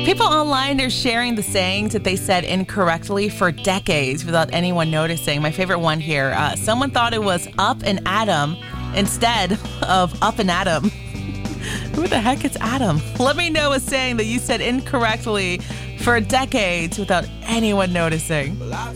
People online are sharing the sayings that they said incorrectly for decades without anyone noticing. My favorite one here, someone thought it was up and Adam instead of up and Adam. Who the heck is Adam? Let me know a saying that you said incorrectly for decades without anyone noticing.